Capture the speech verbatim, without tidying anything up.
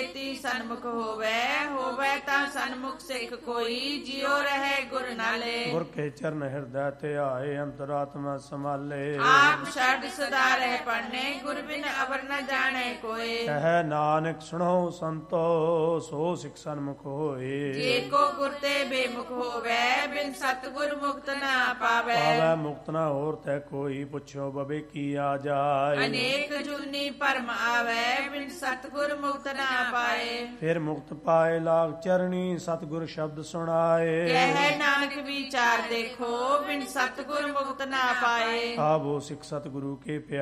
ਛੇਤੀ ਸਨਮੁਖ ਹੋਵੇ, ਹੋਵੇ ਤਾਂ ਸਨਮੁਖ ਸਿੱਖ ਕੋਈ, ਜਿਉ ਰਹੇ ਗੁਰ ਨਾਲੇ। ਗੁਰ ਕੇ ਚਰਨ ਹਿਰਦੈ ਧਿਆਏ, ਅੰਤਰਾਤਮਾ ਸੰਭਾਲੇ। ਆਪ ਛੱਡ ਸਦਾ ਰਹਿ ਪੜਨੇ, ਗੁਰ ਬਿਨ ਅਵਰ ਨ ਜਾਣੇ ਕੋਏ। ਕਹੈ ਨਾਨਕ ਸੁਣੋ ਸੰਤੋ, ਸੋ ਸਿੱਖ ਸਨਮੁਖ ਹੋਏ। ਜੇ ਕੋ ਗੁਰ ਤੇ ਬੇਮੁਖ ਹੋਵੇ, ਬਿਨ ਸਤਿਗੁਰ ਮੁਕਤ ਨਾ ਪਾਵੇ। ਪਾਵੈ ਮੁਕਤ ਨਾ ਹੋਰ ਤੈ ਕੋਈ, ਪੁੱਛੋ ਬਵੇ ਕੀ ਆ ਜਾਏ। ਅਨੇਕ ਜੁਨੀ ਭਰਮ ਆਵੇ, ਬਿਨ ਸਤਿਗੁਰ ਮੁਕਤ ਨਾ ਪਾਏ। ਫਿਰ ਮੁਕਤ ਪਾਏ ਲਾਗ ਚਰਣੀ, ਸਤਿਗੁਰ ਸ਼ਬਦ ਸੁਣਾਏ। ਕਹਿ ਨਾਨਕ ਵਿਚਾਰ ਦੇਖੋ, ਬਿਨ ਸਤਿਗੁਰ ਮੁਕਤ ਨਾ ਪਾਏ। ਆਵੋ ਸਿੱਖ ਸਤਿਗੁਰੂ ਕੇ ਪਿਆਰੇ।